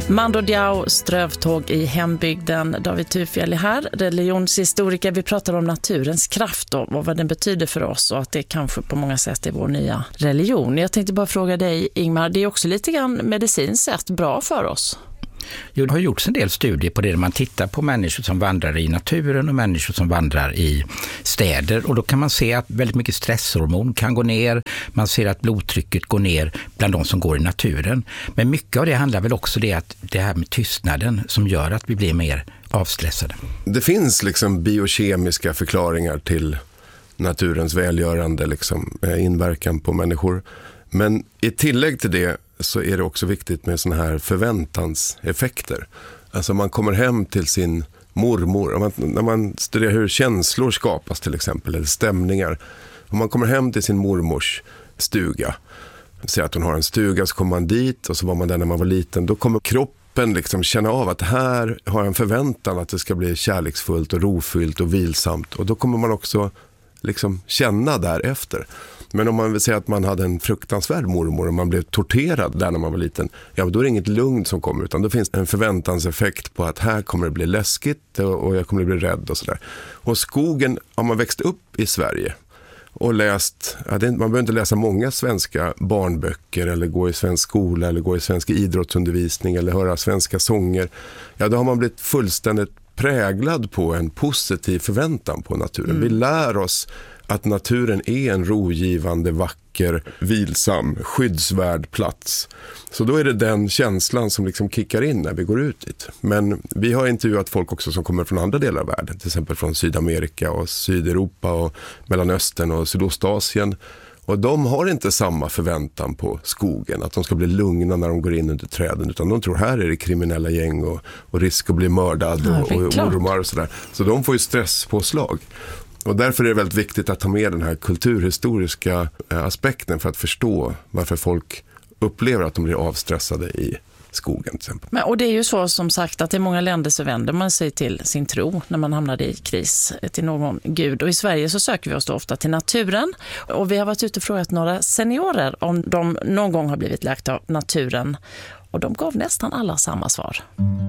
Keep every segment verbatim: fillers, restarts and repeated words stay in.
Mando Diao, strövtåg i hembygden. David Tufjell är här, religionshistoriker. Vi pratar om naturens kraft och vad den betyder för oss och att det kanske på många sätt är vår nya religion. Jag tänkte bara fråga dig, Ingmar, det är också lite grann medicinskt sett bra för oss. Jo, det har gjorts en del studier på det där man tittar på människor som vandrar i naturen och människor som vandrar i städer, och då kan man se att väldigt mycket stresshormon kan gå ner, man ser att blodtrycket går ner bland de som går i naturen. Men mycket av det handlar väl också det att det här med tystnaden som gör att vi blir mer avstressade. Det finns liksom biokemiska förklaringar till naturens välgörande liksom, inverkan på människor. Men i tillägg till det så är det också viktigt med såna här förväntanseffekter. Alltså man kommer hem till sin mormor. Man, när man studerar hur känslor skapas till exempel, eller stämningar. Om man kommer hem till sin mormors stuga, säger att hon har en stuga, så kommer man dit och så var man där när man var liten. Då kommer kroppen liksom känna av att här har jag en förväntan att det ska bli kärleksfullt och rofyllt och vilsamt. Och då kommer man också liksom känna därefter. Men om man vill säga att man hade en fruktansvärd mormor och man blev torterad där när man var liten, ja, då är det inget lugn som kommer, utan då finns en förväntanseffekt på att här kommer det bli läskigt och jag kommer bli rädd och sådär. Och skogen, om man växt upp i Sverige och läst, ja, det, man behöver inte läsa många svenska barnböcker eller gå i svensk skola eller gå i svensk idrottsundervisning eller höra svenska sånger, ja, då har man blivit fullständigt präglad på en positiv förväntan på naturen. Mm. Vi lär oss att naturen är en rogivande, vacker, vilsam, skyddsvärd plats. Så då är det den känslan som liksom kickar in när vi går ut dit. Men vi har intervjuat folk också som kommer från andra delar av världen, till exempel från Sydamerika och Sydeuropa och Mellanöstern och Sydostasien. Och de har inte samma förväntan på skogen, att de ska bli lugna när de går in under träden, utan de tror här är det kriminella gäng och, och risk att bli mördad ja, och, och ormar och sådär. Så de får ju stresspåslag. Och därför är det väldigt viktigt att ta med den här kulturhistoriska aspekten för att förstå varför folk upplever att de blir avstressade i skogen till exempel. Men, och det är ju så som sagt att i många länder så vänder man sig till sin tro när man hamnar i kris, till någon gud. Och i Sverige så söker vi oss då ofta till naturen. Och vi har varit ute och frågat några seniorer om de någon gång har blivit läkt av naturen. Och de gav nästan alla samma svar.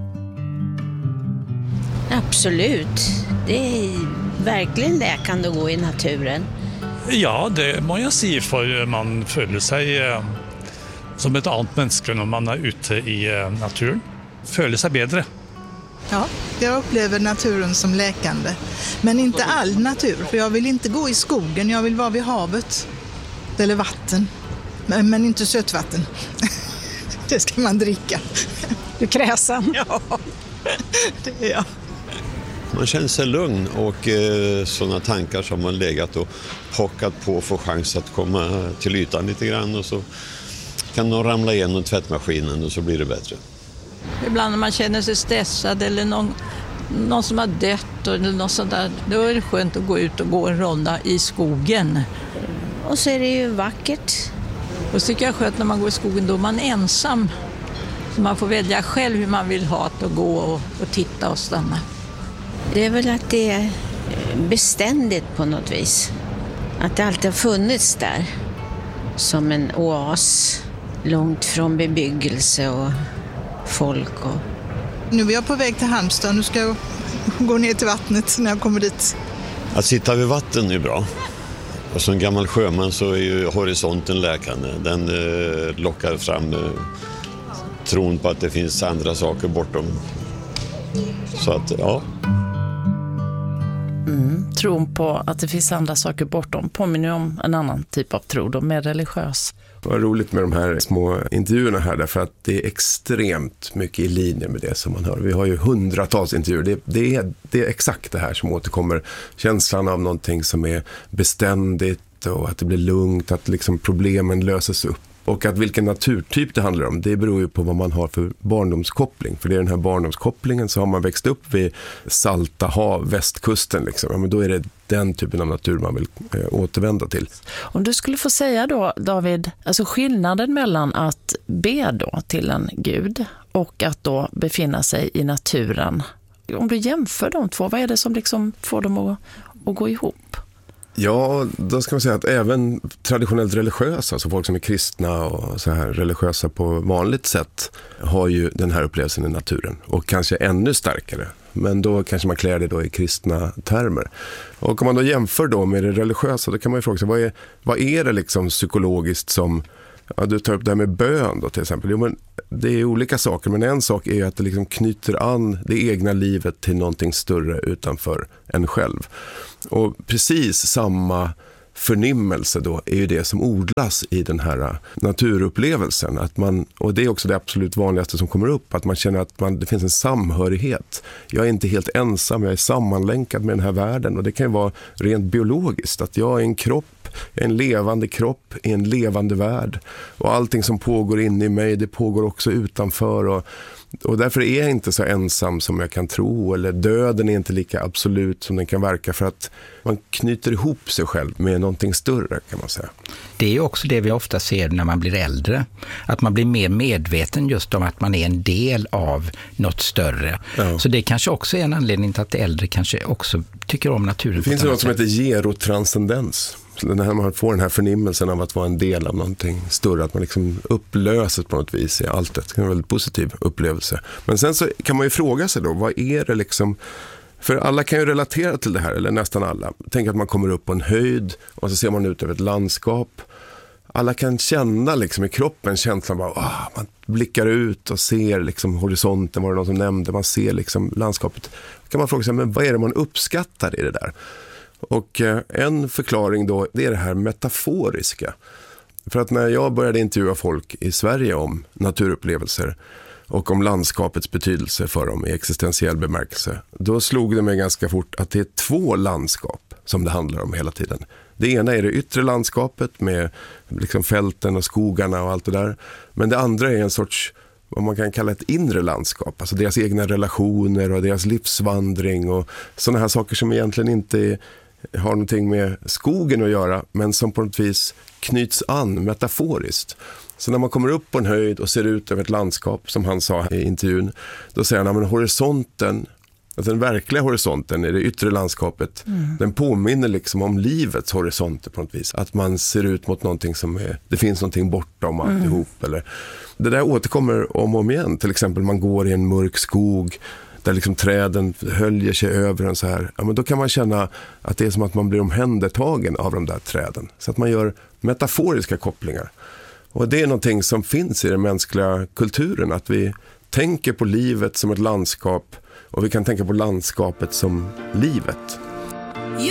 Absolut. Det är verkligen läkande att gå i naturen. Ja, det må jag säga, för man føler sig eh, som ett annat människa när man är ute i eh, naturen. Føler sig bättre. Ja, jag upplever naturen som läkande. Men inte all natur, för jag vill inte gå i skogen, jag vill vara vid havet. Eller vatten. Men, men inte sötvatten. Det ska man dricka. Du är kräsen. Ja, det är jag. Man känner sig lugn och eh, sådana tankar som man legat och pockat på får chans att komma till ytan lite grann, och så kan de ramla igenom tvättmaskinen och så blir det bättre. Ibland när man känner sig stressad eller någon, någon som har dött eller något sånt där, då är det skönt att gå ut och gå en ronda i skogen. Och så är det ju vackert. Och så tycker jag skönt när man går i skogen, då är man ensam. Så man får välja själv hur man vill ha att gå och, och titta och stanna. Det är väl att det är beständigt på något vis. Att det alltid har funnits där. Som en oas. Långt från bebyggelse och folk. Och... Nu är jag på väg till Halmstad. Nu ska jag gå ner till vattnet när jag kommer dit. Att sitta vid vatten är bra. Och som gammal sjöman så är ju horisonten läkande. Den eh, lockar fram eh, tron på att det finns andra saker bortom. Så att, ja... Mm, tron på att det finns andra saker bortom påminner om en annan typ av tro, då mer religiös. Det var roligt med de här små intervjuerna här, därför att det är extremt mycket i linje med det som man hör. Vi har ju hundratals intervjuer. Det, det, är, det är exakt det här som återkommer. Känslan av någonting som är beständigt och att det blir lugnt, att liksom problemen löses upp. Och att vilken naturtyp det handlar om, det beror ju på vad man har för barndomskoppling. För det är den här barndomskopplingen, så har man växt upp vid Salta hav, västkusten liksom. Ja, men då är det den typen av natur man vill eh, återvända till. Om du skulle få säga då, David, alltså skillnaden mellan att be då till en gud och att då befinna sig i naturen. Om du jämför de två, vad är det som liksom får dem att, att gå ihop? Ja, då ska man säga att även traditionellt religiösa, alltså folk som är kristna och så här religiösa på vanligt sätt, har ju den här upplevelsen i naturen och kanske ännu starkare. Men då kanske man klär det då i kristna termer. Och om man då jämför då med det religiösa, då kan man ju fråga sig, vad är, vad är det liksom psykologiskt som, ja, du tar upp det här med bön då till exempel. Jo, men det är olika saker, men en sak är att det liksom knyter an det egna livet till någonting större utanför en själv. Och precis samma förnimmelse då är ju det som odlas i den här naturupplevelsen. Att man, och det är också det absolut vanligaste som kommer upp, att man känner att man, det finns en samhörighet. Jag är inte helt ensam, jag är sammanlänkad med den här världen, och det kan ju vara rent biologiskt, att jag är en kropp, en levande kropp i en levande värld, och allting som pågår inne i mig, det pågår också utanför, och Och därför är jag inte så ensam som jag kan tro, eller döden är inte lika absolut som den kan verka, för att man knyter ihop sig själv med någonting större, kan man säga. Det är ju också det vi ofta ser när man blir äldre, att man blir mer medveten just om att man är en del av något större. Ja. Så det kanske också är en anledning till att äldre kanske också tycker om naturen. Det finns något som heter gerotranscendens. När man får den här förnimmelsen av att vara en del av någonting större, att man liksom upplöses på något vis i allt det. Det är en väldigt positiv upplevelse. Men sen så kan man ju fråga sig då, vad är det liksom, för alla kan ju relatera till det här, eller nästan alla. Tänk att man kommer upp på en höjd och så ser man ut över ett landskap. Alla kan känna liksom i kroppen känslan bara, åh, man blickar ut och ser liksom horisonten, var det någon som nämnde, man ser liksom landskapet. Då kan man fråga sig, men vad är det man uppskattar i det där? Och en förklaring då, det är det här metaforiska. För att när jag började intervjua folk i Sverige om naturupplevelser och om landskapets betydelse för dem i existentiell bemärkelse, då slog det mig ganska fort att det är två landskap som det handlar om hela tiden. Det ena är det yttre landskapet med liksom fälten och skogarna och allt det där. Men det andra är en sorts, vad man kan kalla ett inre landskap. Alltså deras egna relationer och deras livsvandring och sådana här saker som egentligen inte har någonting med skogen att göra, men som på något vis knyts an metaforiskt. Så när man kommer upp på en höjd och ser ut över ett landskap, som han sa i intervjun, då säger han att horisonten, alltså den verkliga horisonten i det yttre landskapet, mm. den påminner liksom om livets horisonter på något vis. Att man ser ut mot någonting som är, det finns någonting bortom mm. alltihop. Eller, det där återkommer om och om igen. Till exempel man går i en mörk skog där liksom träden höljer sig över en så här. Ja, men då kan man känna att det är som att man blir omhändertagen av de där träden. Så att man gör metaforiska kopplingar. Och det är någonting som finns i den mänskliga kulturen, att vi tänker på livet som ett landskap och vi kan tänka på landskapet som livet.